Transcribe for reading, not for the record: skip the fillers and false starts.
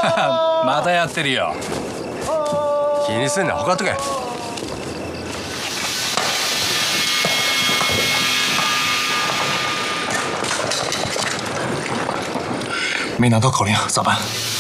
またやってるよ。 気にすんな、ほかっとけ。 没拿到口令，咋办？